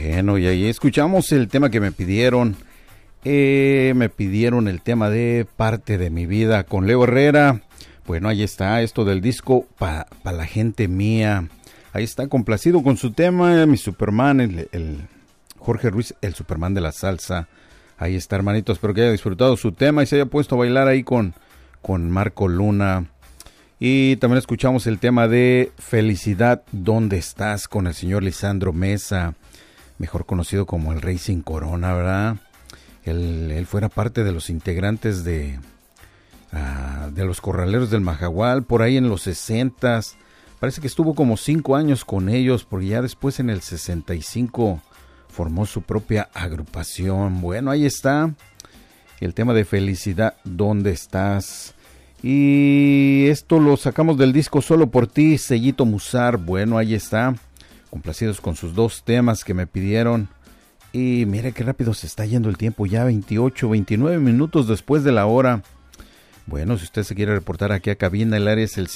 Bueno, y ahí escuchamos el tema que me pidieron. Me pidieron el tema de Parte de mi vida con Leo Herrera. Bueno, ahí está, esto del disco para la gente mía. Ahí está, complacido con su tema, mi Superman, el Jorge Ruiz, el Superman de la salsa. Ahí está, hermanito, espero que haya disfrutado su tema y se haya puesto a bailar ahí con Marco Luna. Y también escuchamos el tema de Felicidad, ¿dónde estás? Con el señor Lisandro Mesa, mejor conocido como el Rey Sin Corona, ¿verdad? Él fuera parte de los integrantes de los Corraleros del Majagual, por ahí en los 60s. Parece que estuvo como 5 años con ellos, porque ya después en el 65 formó su propia agrupación. Bueno, ahí está el tema de Felicidad, ¿dónde estás? Y esto lo sacamos del disco Solo por ti, Sellito Musar. Bueno, ahí está, complacidos con sus 2 temas que me pidieron. Y mire qué rápido se está yendo el tiempo, ya 29 minutos después de la hora. Bueno, si usted se quiere reportar aquí a cabina, el área es el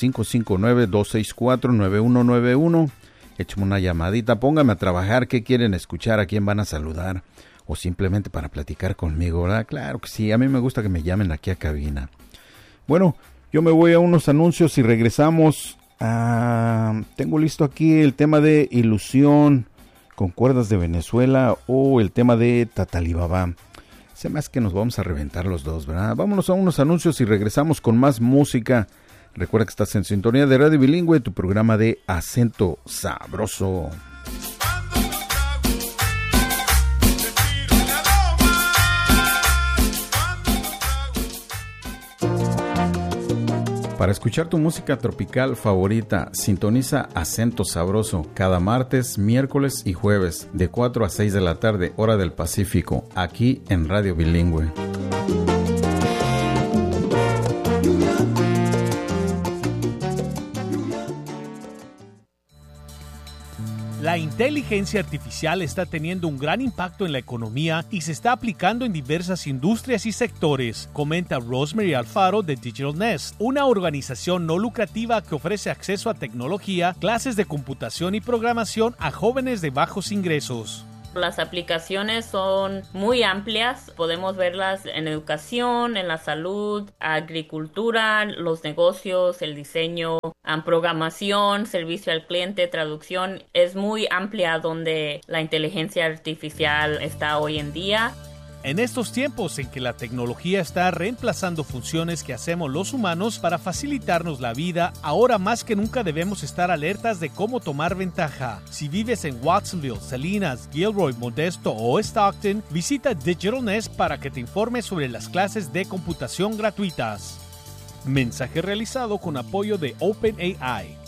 559-264-9191. Écheme una llamadita, póngame a trabajar, qué quieren escuchar, a quién van a saludar, o simplemente para platicar conmigo, ¿verdad? Claro que sí, a mí me gusta que me llamen aquí a cabina. Bueno, yo me voy a unos anuncios y regresamos. Tengo listo aquí el tema de Ilusión con cuerdas de Venezuela o el tema de Tatalibaba. Se me hace que nos vamos a reventar los dos, ¿verdad? Vámonos a unos anuncios y regresamos con más música. Recuerda que estás en sintonía de Radio Bilingüe, tu programa de Acento Sabroso. Para escuchar tu música tropical favorita, sintoniza Acento Sabroso cada martes, miércoles y jueves de 4 a 6 de la tarde, hora del Pacífico, aquí en Radio Bilingüe. La inteligencia artificial está teniendo un gran impacto en la economía y se está aplicando en diversas industrias y sectores, comenta Rosemary Alfaro de Digital Nest, una organización no lucrativa que ofrece acceso a tecnología, clases de computación y programación a jóvenes de bajos ingresos. Las aplicaciones son muy amplias, podemos verlas en educación, en la salud, agricultura, los negocios, el diseño, programación, servicio al cliente, traducción. Es muy amplia donde la inteligencia artificial está hoy en día. En estos tiempos en que la tecnología está reemplazando funciones que hacemos los humanos para facilitarnos la vida, ahora más que nunca debemos estar alertas de cómo tomar ventaja. Si vives en Watsonville, Salinas, Gilroy, Modesto o Stockton, visita Digital Nest para que te informes sobre las clases de computación gratuitas. Mensaje realizado con apoyo de OpenAI.